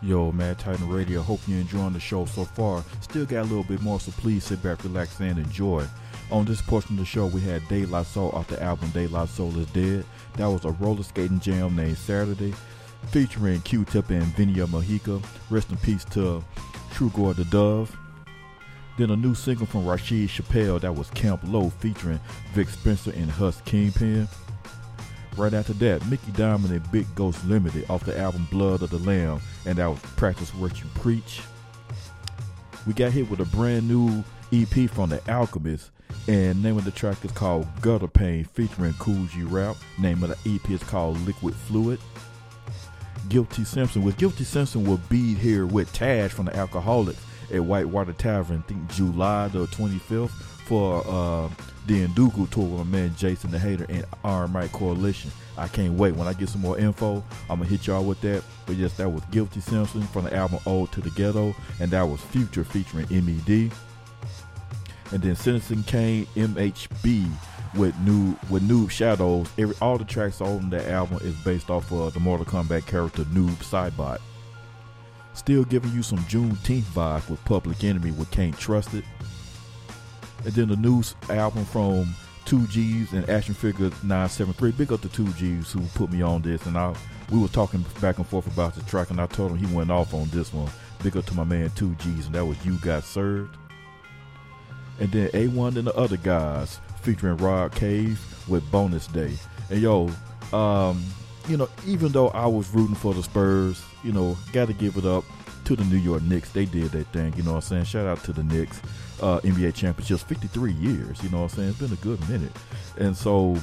Yo, Mad Titan Radio, hope you're enjoying the show so far. Still got a little bit more, so please sit back, relax, and enjoy. On this portion of the show, we had De La Soul off the album De La Soul Is Dead. That was a roller skating jam named Saturday, featuring Q-Tip and Vinia Mojica. Rest in peace to Trugoy the Dove. Then a new single from Rashid Chappelle, that was Camp Low, featuring Vic Spencer and Huss Kingpin. Right after that, Mickey Diamond and Big Ghost Limited off the album Blood of the Lamb, and that was Practice What You Preach. We got hit with a brand new EP from The Alchemist, and name of the track is called Gutter Pain, featuring Kool G Rap. Name of the EP is called Liquid Fluid. Guilty Simpson will be here with Taj from the Alcoholics at Whitewater Tavern, I think July the 25th for the Ndugu tour with my man Jason the Hater and Iron Mike Coalition. I can't wait. When I get some more info, I'm gonna hit y'all with that. But yes, that was Guilty Simpson from the album Ode to the Ghetto, and that was Future featuring MED. And then Citizen Kane MHB with Noob Shadows. All the tracks on that album is based off of the Mortal Kombat character Noob Saibot. Still giving you some Juneteenth vibes with Public Enemy with Can't Trust It. And then the new album from 2Gs and Action Figure 973. Big up to 2Gs who put me on this, and we were talking back and forth about the track, and I told him he went off on this one. Big up to my man 2Gs, and that was You Got Served. And then A1 and the Other Guys featuring Rod Cave with Bonus Day. And yo, even though I was rooting for the Spurs, got to give it up to the New York Knicks. They did that thing, you know what I'm saying? Shout out to the Knicks. NBA championships, 53 years, you know what I'm saying? It's been a good minute. And so,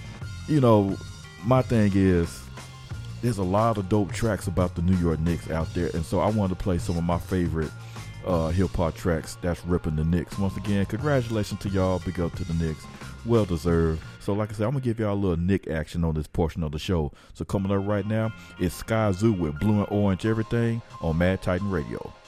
my thing is, there's a lot of dope tracks about the New York Knicks out there. And so I wanted to play some of my favorite hip-hop tracks that's ripping the Knicks. Once again, congratulations to y'all. Big up to the Knicks. Well deserved. So like I said, I'm going to give y'all a little Knick action on this portion of the show. So coming up right now, it's Sky Zoo with Blue and Orange Everything on Mad Titan Radio.